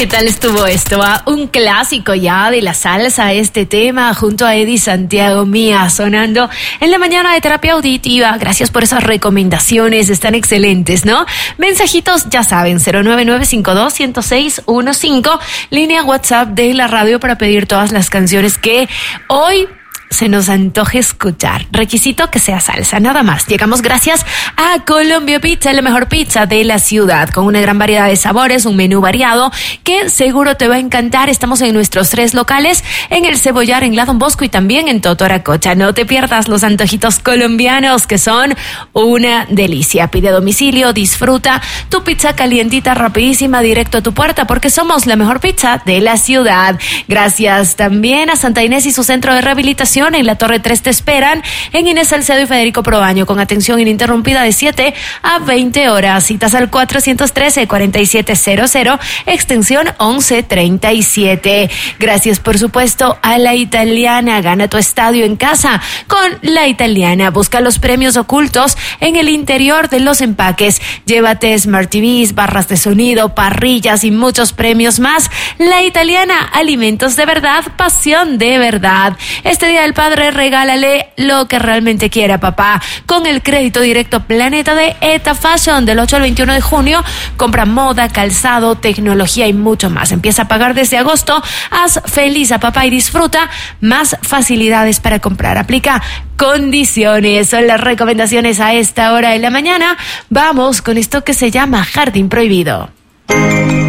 ¿Qué tal estuvo esto? Un clásico ya de la salsa, este tema, junto a Eddie Santiago, Mía, sonando en la mañana de Terapia Auditiva. Gracias por esas recomendaciones, están excelentes, ¿no? Mensajitos, ya saben, 09952-10615, línea WhatsApp de la radio para pedir todas las canciones que hoy se nos antoje escuchar. Requisito que sea salsa, nada más. Llegamos gracias a Colombia Pizza, la mejor pizza de la ciudad, con una gran variedad de sabores, un menú variado que seguro te va a encantar. Estamos en nuestros 3 locales, en El Cebollar, en la Don Bosco y también en Totoracocha. No te pierdas los antojitos colombianos, que son una delicia. Pide a domicilio, disfruta tu pizza calientita, rapidísima, directo a tu puerta, porque somos la mejor pizza de la ciudad. Gracias también a Santa Inés y su centro de rehabilitación. En la Torre 3 te esperan en Inés Salcedo y Federico Proaño, con atención ininterrumpida de 7 a 20 horas. Citas al 413-4700, extensión 1137. Gracias, por supuesto, a La Italiana. Gana tu estadio en casa con La Italiana. Busca los premios ocultos en el interior de los empaques. Llévate Smart TVs, barras de sonido, parrillas y muchos premios más. La Italiana, alimentos de verdad, pasión de verdad. Este día del padre, regálale lo que realmente quiera papá con el crédito directo Planeta de ETA Fashion. Del 8 al 21 de junio, compra moda, calzado, tecnología y mucho más. Empieza a pagar desde agosto. Haz feliz a papá y disfruta más facilidades para comprar. Aplica condiciones. Son las recomendaciones a esta hora de la mañana. Vamos con esto que se llama Jardín Prohibido.